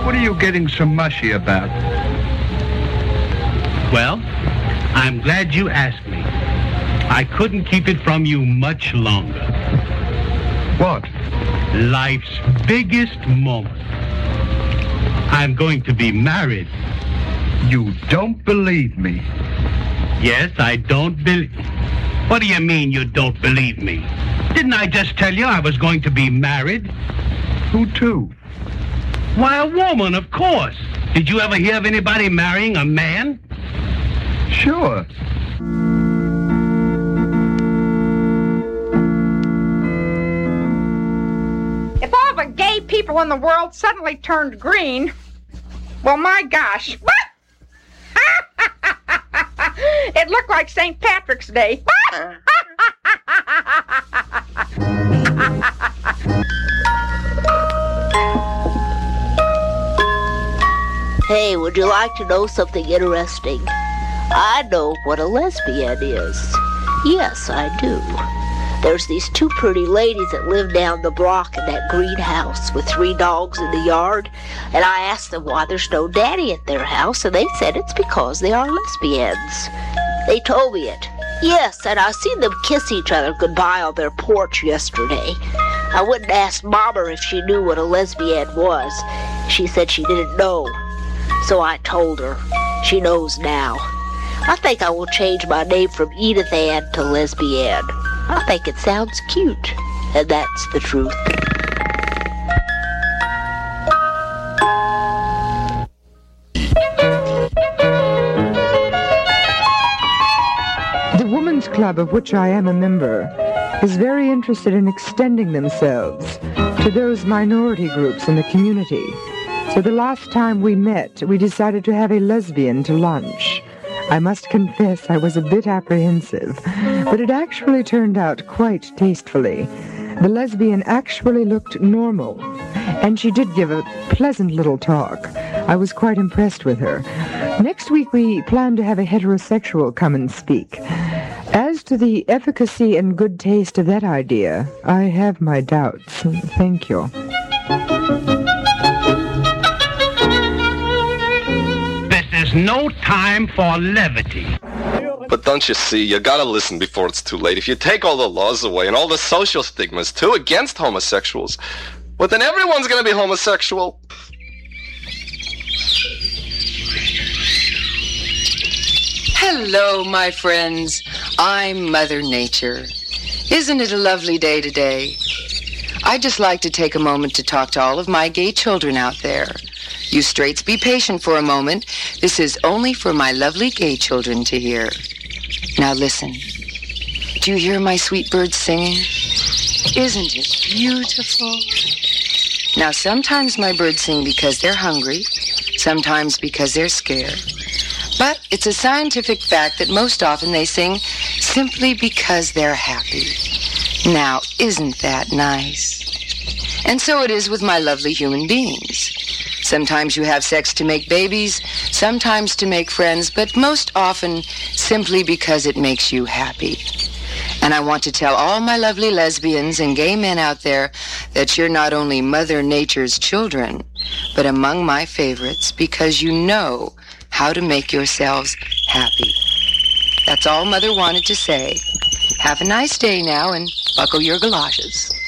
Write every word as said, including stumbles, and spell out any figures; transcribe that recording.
What are you getting so mushy about? Well, I'm glad you asked me. I couldn't keep it from you much longer. What? Life's biggest moment. I'm going to be married. You don't believe me. Yes, I don't believe... What do you mean you don't believe me? Didn't I just tell you I was going to be married? Who to? Why, a woman, of course. Did you ever hear of anybody marrying a man? Sure. If all the gay people in the world suddenly turned green, well, my gosh. It looked like Saint Patrick's Day. Hey, would you like to know something interesting? I know what a lesbian is. Yes, I do. There's these two pretty ladies that live down the block in that greenhouse with three dogs in the yard, and I asked them why there's no daddy at their house, and they said it's because they are lesbians. They told me it. Yes, and I seen them kiss each other goodbye on their porch yesterday. I went and asked Mama if she knew what a lesbian was. She said she didn't know. So I told her. She knows now. I think I will change my name from Edith Ann to Lesbian. I think it sounds cute. And that's the truth. The Women's Club, of which I am a member, is very interested in extending themselves to those minority groups in the community. So the last time we met, we decided to have a lesbian to lunch. I must confess I was a bit apprehensive, but it actually turned out quite tastefully. The lesbian actually looked normal, and she did give a pleasant little talk. I was quite impressed with her. Next week we plan to have a heterosexual come and speak. As to the efficacy and good taste of that idea, I have my doubts. Thank you. There's no time for levity. But don't you see, you gotta listen before it's too late. If you take all the laws away and all the social stigmas, too, against homosexuals, well, then everyone's gonna be homosexual. Hello, my friends. I'm Mother Nature. Isn't it a lovely day today? I'd just like to take a moment to talk to all of my gay children out there. You straights be patient for a moment. This is only for my lovely gay children to hear. Now listen. Do you hear my sweet birds singing? Isn't it beautiful? Now sometimes my birds sing because they're hungry, sometimes because they're scared. But it's a scientific fact that most often they sing simply because they're happy. Now, isn't that nice? And so it is with my lovely human beings. Sometimes you have sex to make babies, sometimes to make friends, but most often simply because it makes you happy. And I want to tell all my lovely lesbians and gay men out there that you're not only Mother Nature's children, but among my favorites because you know how to make yourselves happy. That's all Mother wanted to say. Have a nice day now and buckle your galoshes.